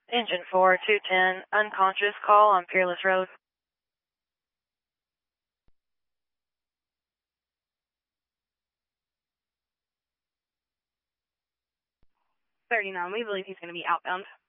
Engine 4, 210, unconscious, call on Peerless Road. 39, we believe he's going to be outbound.